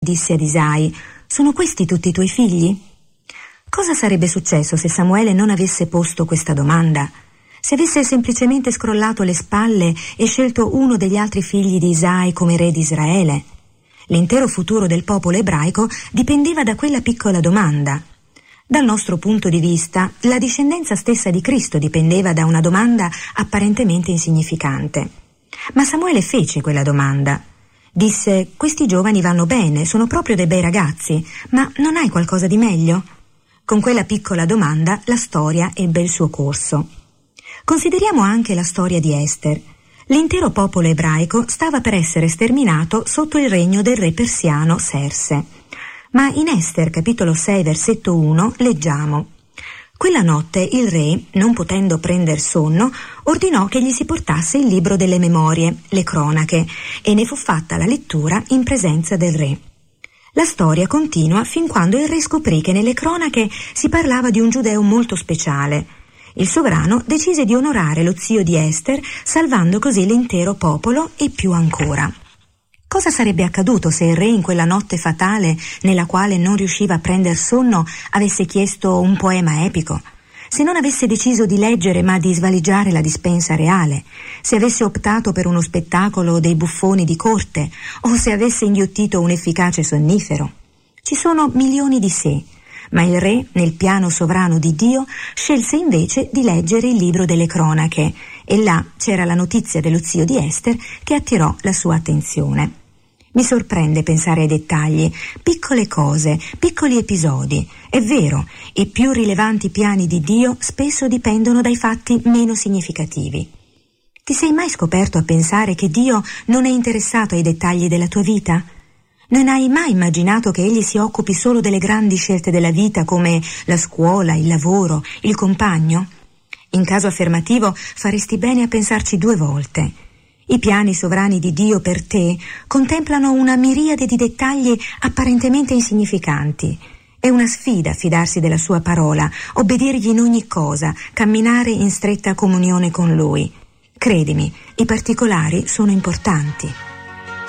disse ad Isai: «Sono questi tutti i tuoi figli?» Cosa sarebbe successo se Samuele non avesse posto questa domanda? Se avesse semplicemente scrollato le spalle e scelto uno degli altri figli di Isai come re di Israele? L'intero futuro del popolo ebraico dipendeva da quella piccola domanda. Dal nostro punto di vista, la discendenza stessa di Cristo dipendeva da una domanda apparentemente insignificante. Ma Samuele fece quella domanda. Disse: «Questi giovani vanno bene, sono proprio dei bei ragazzi, ma non hai qualcosa di meglio?» Con quella piccola domanda la storia ebbe il suo corso. Consideriamo anche la storia di Ester. L'intero popolo ebraico stava per essere sterminato sotto il regno del re persiano Serse. Ma in Ester, capitolo 6, versetto 1, leggiamo: «Quella notte il re, non potendo prender sonno, ordinò che gli si portasse il libro delle memorie, le cronache, e ne fu fatta la lettura in presenza del re. La storia continua fin quando il re scoprì che nelle cronache si parlava di un giudeo molto speciale. Il sovrano decise di onorare lo zio di Ester, salvando così l'intero popolo e più ancora. Cosa sarebbe accaduto se il re in quella notte fatale, nella quale non riusciva a prender sonno, avesse chiesto un poema epico? Se non avesse deciso di leggere ma di svaligiare la dispensa reale? Se avesse optato per uno spettacolo dei buffoni di corte? O se avesse inghiottito un efficace sonnifero? Ci sono milioni di se, ma il re, nel piano sovrano di Dio, scelse invece di leggere il libro delle cronache, e là c'era la notizia dello zio di Ester che attirò la sua attenzione. Mi sorprende pensare ai dettagli, piccole cose, piccoli episodi. È vero, i più rilevanti piani di Dio spesso dipendono dai fatti meno significativi. Ti sei mai scoperto a pensare che Dio non è interessato ai dettagli della tua vita? Non hai mai immaginato che Egli si occupi solo delle grandi scelte della vita come la scuola, il lavoro, il compagno? In caso affermativo faresti bene a pensarci 2 volte. I piani sovrani di Dio per te contemplano una miriade di dettagli apparentemente insignificanti. È una sfida fidarsi della sua parola, obbedirgli in ogni cosa, camminare in stretta comunione con Lui. Credimi, i particolari sono importanti.